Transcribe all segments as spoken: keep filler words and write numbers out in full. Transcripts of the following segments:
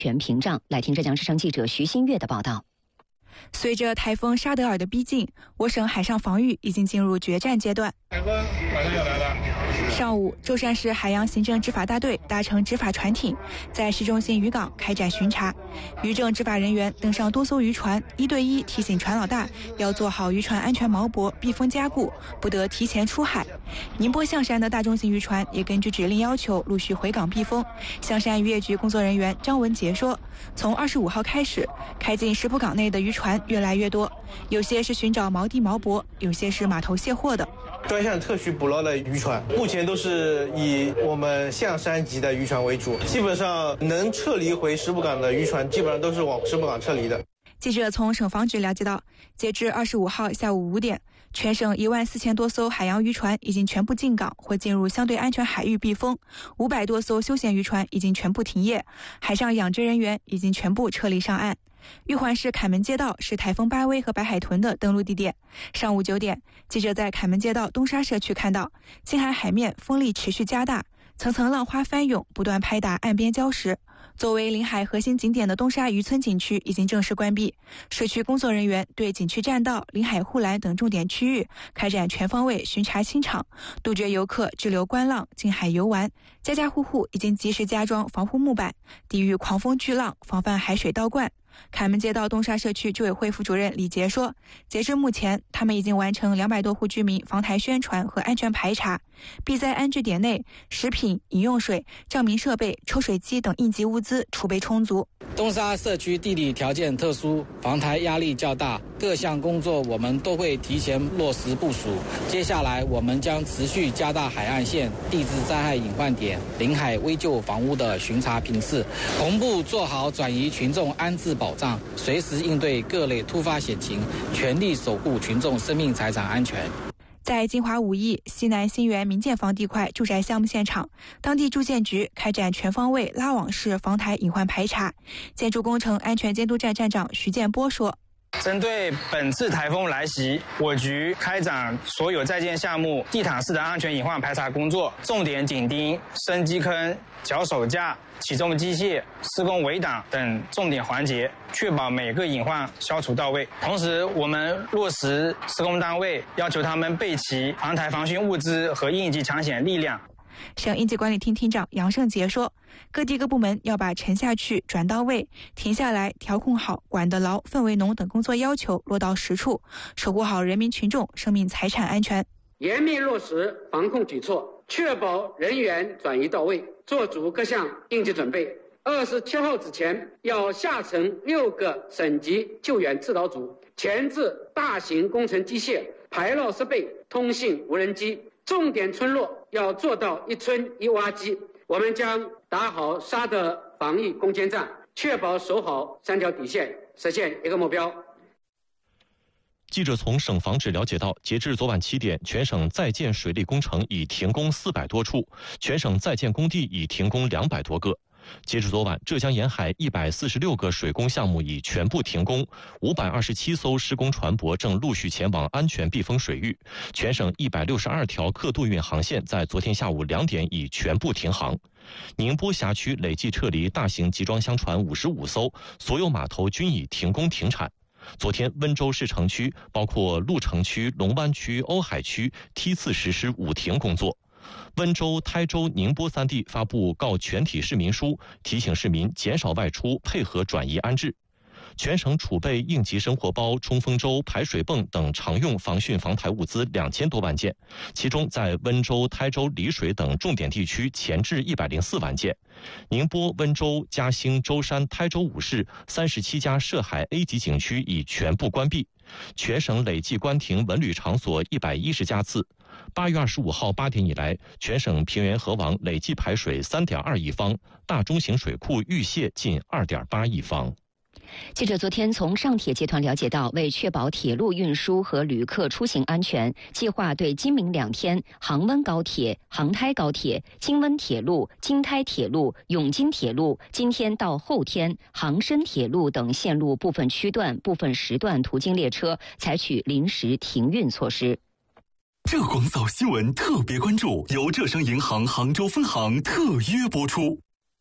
全屏障。来听浙江之声记者徐新月的报道。 随着台风沙德尔的逼近，我省海上防御已经进入决战阶段。 台风马上要来了。 上午，舟山市海洋行政执法大队搭乘执法船艇，在市中心渔港开展巡查。渔政执法人员登上多艘渔船，一对一提醒船老大要做好渔船安全锚泊、避风加固，不得提前出海。宁波象山的大中型渔船也根据指令要求陆续回港避风。象山渔业局工作人员张文杰说，从二十五号开始，开进石浦港内的渔船越来越多，有些是寻找锚地锚泊，有些是码头卸货的。 专项特许捕捞的渔船，目前都是以我们象山级的渔船为主，基本上能撤离回石浦港的渔船，基本上都是往石浦港撤离的。 记者从省防局了解到，截至二十五号下午五点，全省一万四千多艘海洋渔船已经全部进港或进入相对安全海域避风，五百多艘休闲渔船已经全部停业，海上养殖人员已经全部撤离上岸。玉环市凯门街道是台风巴威和白海豚的登陆地点。上午九点，记者在凯门街道东沙社区看到，青海海面风力持续加大，层层浪花翻涌，不断拍打岸边礁石。作为临海核心景点的东沙渔村景区已经正式关闭，社区工作人员对景区栈道、临海护栏等重点区域开展全方位巡查清场，杜绝游客滞留观浪、近海游玩。家家户户已经及时加装防护木板，抵御狂风巨浪，防范海水倒灌。凯门街道东沙社区居委会副主任李杰说，截至目前，他们已经完成两百多户居民防台宣传和安全排查，并在安置点内食品、饮用水、照明设备、抽水机等应急物资储备充足。 东沙社区地理条件特殊，防台压力较大，各项工作我们都会提前落实部署。接下来我们将持续加大海岸线、地质灾害隐患点、临海危旧房屋的巡查频次，同步做好转移群众安置保障，随时应对各类突发险情，全力守护群众生命财产安全。 在金华五亿西南新源民建房地块住宅项目现场，当地住建局开展全方位拉网式防台隐患排查。建筑工程安全监督站站长徐建波说， 针对本次台风来袭，我局开展所有在建项目地毯式的安全隐患排查工作，重点紧盯深基坑、脚手架、起重机械、施工围挡等重点环节，确保每个隐患消除到位。同时，我们落实施工单位要求他们备齐防台防汛物资和应急抢险力量。 省应急管理厅厅长杨胜杰说，各地各部门要把沉下去、转到位、停下来、调控好、管得牢、氛围浓等工作要求落到实处，守护好人民群众生命财产安全。 严密落实防控举措，确保人员转移到位，做足各项应急准备。二十七号之前，要下沉六个省级救援指导组，前置大型工程机械、排涝设备、通信无人机。重点村落要做到一村一挖机，我们将打好沙的防疫攻坚战，确保守好三条底线，实现一个目标。 记者从省防指了解到，截至昨晚七点，全省在建水利工程已停工四百多处，全省在建工地已停工两百多个。截至昨晚，浙江沿海一百四十六个水工项目已全部停工，五百二十七艘施工船舶正陆续前往安全避风水域。全省一百六十二条客渡运航线在昨天下午两点已全部停航。宁波辖区累计撤离大型集装箱船五十五艘，所有码头均已停工停产。昨天，温州市城区包括鹿城区、龙湾区、瓯海区梯次实施五停工作。温州、台州、宁波三地发布告全体市民书，提醒市民减少外出，配合转移安置。全省储备应急生活包、冲锋舟、排水泵等常用防汛防台物资两千多万件，其中在温州、台州、丽水等重点地区前置一百零四万件。宁波、温州、嘉兴、舟山、台州五市三十七家涉海 A 级景区已全部关闭，全省累计关停文旅场所一百一十家次。八月二十五号八点以来，全省平原河网累计排水三点二亿方，大中型水库预泄近二点八亿方。 记者昨天从上铁集团了解到，为确保铁路运输和旅客出行安全，计划对今明两天杭温高铁、杭台高铁、京温铁路、京台铁路、永金铁路今天到后天杭深铁路等线路部分区段、部分时段途经列车采取临时停运措施。 浙广早新闻特别关注，由浙商银行杭州分行特约播出。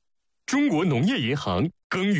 中国农业银行耕耘。